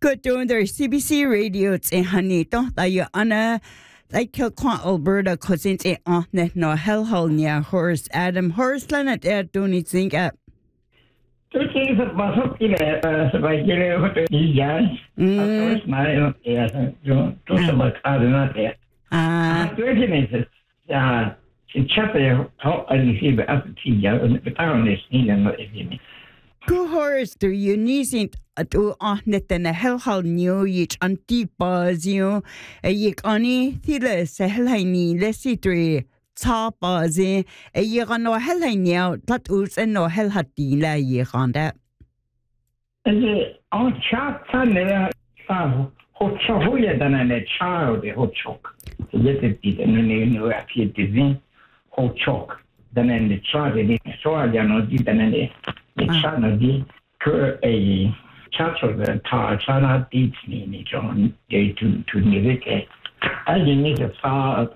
Good doing there, CBC Radio, it's a honey, don't you, Anna? Like Kilcoin, Alberta, cousins, a net no hell hole near Horace Adam. Horace Leonard, don't need to think up. Tôi chỉ thật mà sắp đi là vậy cái này có gì vậy? Tôi nói là tôi sẽ bắt đầu nói thế. Tôi chỉ nói là chỉ chắc là họ anh sẽ bị áp thì giờ người ta không nên xin là nói gì. Cô Horace, do you need to net in a hell hole new each anti bazio a yik ani thila sehelaini lesitri ta bazi a yigano helainia that us and no hell hatila yiganda. On chat sanera hochoya than a child the hochok. Yet it did and no appear divine hochok than in the child so I know did and the child did a church of the tar China teach me John day to Nivike. I need a far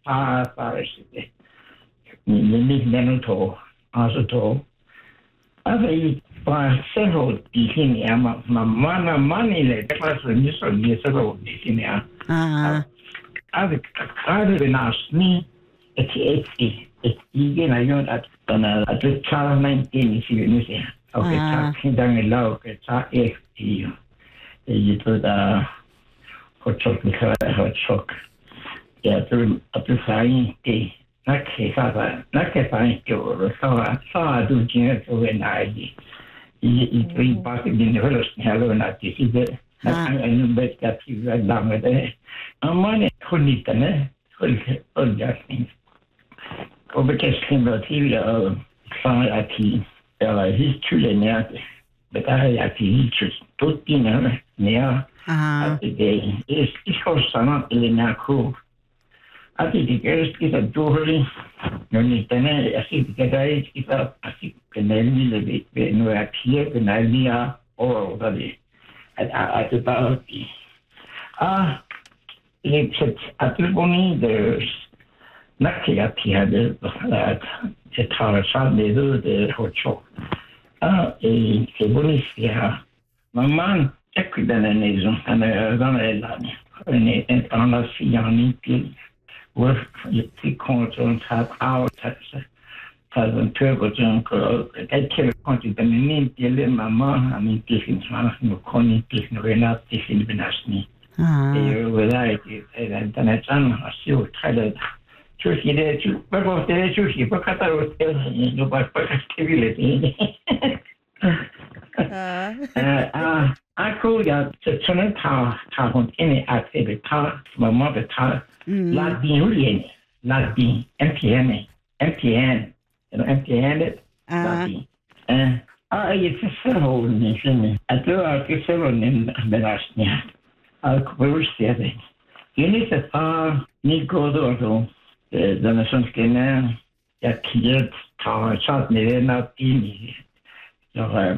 you need Menuto also told. I by several decennia my money like was years ago decennia. I've been asked me it's again I know that at the child 19 you see. Okay, talking down the low, it's AFT. You do the hot chocolate. Yeah, to find the not fine to saw do genius when I eat green bucket in the first hello, not this is it. I know bet that you are down with it. I'm money couldn't just things. Over just came out here, IT. He's truly out, but I actually just put dinner near the day. It's for some in cool. I think the girls get a jewelry. No need to know. I think the guys get up. I think the name is a bit when we are here, the idea all over the at about it's at the morning there's not here the tower Sunday do the hot chocolate. A bonus my man checked the nation and I don't know and on a young work the control have our tax and turbo jungle. I can't country the name dealing my mom. I mean, different no conning, different renat, different benasni. Without it, and then I done a still tried Chushi there, but was there Chushi, but I was telling you about stability. I call that the China Tower on any activity tower, my mother tower, Latin, MTN, empty-handed, Latin. It's a several nation. I do have several names the last year. I'll cover it. You need to need go to the nation scanner, that kid tower shot me not in. So